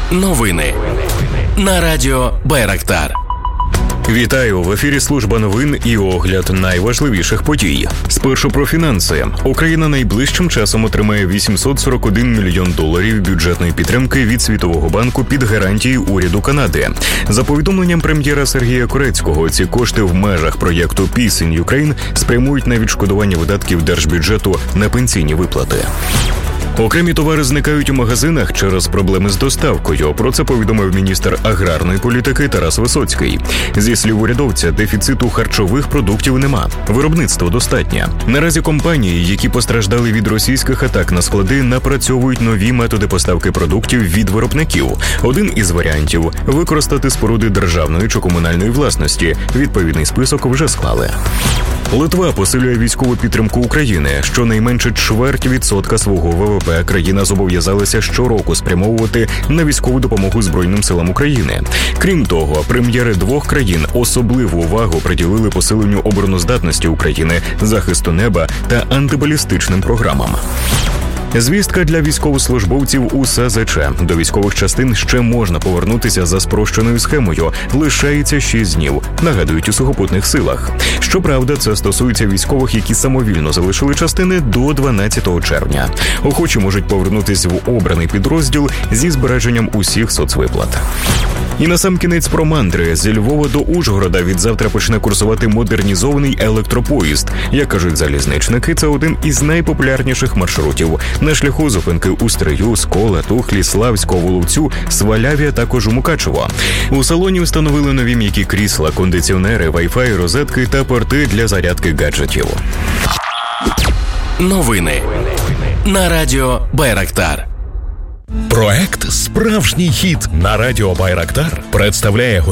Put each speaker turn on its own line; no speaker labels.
Новини на радіо Байрактар.
Вітаю! В ефірі служба новин і огляд найважливіших подій. Спершу про фінанси. Україна найближчим часом отримає $841 мільйон бюджетної підтримки від Світового банку під гарантії уряду Канади. За повідомленням прем'єра Сергія Корецького, ці кошти в межах проєкту Peace in Ukraine спрямують на відшкодування видатків держбюджету на пенсійні виплати. Окремі товари зникають у магазинах через проблеми з доставкою. Про це повідомив міністр аграрної політики Тарас Висоцький. Зі слів урядовця, дефіциту харчових продуктів нема. Виробництво достатнє. Наразі компанії, які постраждали від російських атак на склади, напрацьовують нові методи поставки продуктів від виробників. Один із варіантів – використати споруди державної чи комунальної власності. Відповідний список вже склали. Литва посилює військову підтримку України. Щонайменше 0,25% свого ВВП країна зобов'язалася щороку спрямовувати на військову допомогу Збройним силам України. Крім того, прем'єри двох країн особливу увагу приділили посиленню обороноздатності України, захисту неба та антибалістичним програмам. Звістка для військовослужбовців у СЗЧ. До військових частин ще можна повернутися за спрощеною схемою. Лишається 6 днів, нагадують у сухопутних силах. Щоправда, це стосується військових, які самовільно залишили частини до 12 червня. Охочі можуть повернутися в обраний підрозділ зі збереженням усіх соцвиплат. І насамкінець про мандри. Зі Львова до Ужгорода відзавтра почне курсувати модернізований електропоїзд. Як кажуть залізничники, це один із найпопулярніших маршрутів. На шляху зупинки у Стрию, Скола, Тухлі, Славську, Воловцю, Сваляві, а також у Мукачево. У салоні встановили нові м'які крісла, кондиціонери, вай-фай, розетки та порти для зарядки гаджетів.
Новини на радіо Байрактар.
Проект «Справжній хіт» на радіо Байрактар представляє